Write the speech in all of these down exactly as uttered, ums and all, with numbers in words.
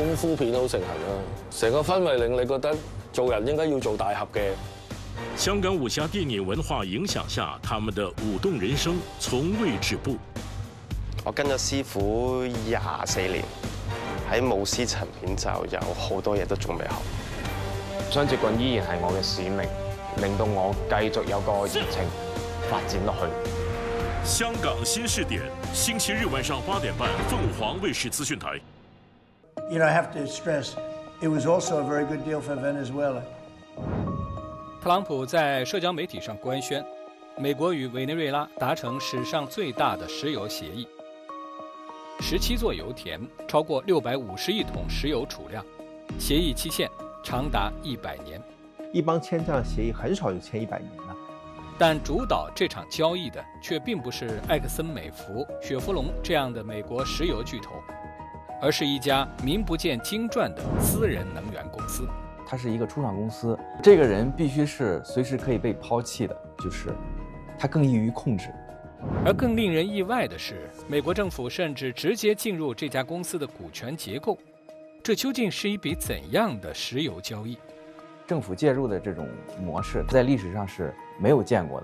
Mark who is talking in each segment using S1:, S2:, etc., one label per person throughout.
S1: 功夫片好盛行啦，成個氛圍令你覺得做人應該要做大俠嘅。
S2: 香港武俠電影文化影響下，他們的舞動人生從未止步。
S3: 我跟咗師傅廿四年，喺舞獅層面就有好多嘢都仲未學。
S4: 雙截棍依然係我嘅使命，令到我繼續有個熱情發展落去。
S2: 香港新視點，星期日晚上八點半，鳳凰衛視資訊台。
S5: You know, I have to stress, it was also a very good deal for Venezuela.
S6: 特朗普在社交媒体上官宣，美国与委内瑞拉达成史上最大的石油协议。十七座油田，超过六百五十亿桶石油储量，协议期限长达一百年。
S7: 一般签这样协议很少有签一百年的。
S6: 但主导这场交易的却并不是埃克森美孚、雪佛龙这样的美国石油巨头，而是一家名不见经传的私人能源公司。
S8: 它是一个初创公司，这个人必须是随时可以被抛弃的，就是他更易于控制。
S6: 而更令人意外的是，美国政府甚至直接进入这家公司的股权结构，这究竟是一笔怎样的石油交易？
S8: 政府介入的这种模式，在历史上是没有见过的。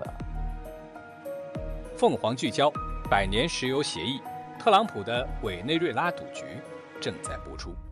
S6: 凤凰聚焦百年石油协议，特朗普的委内瑞拉赌局正在播出。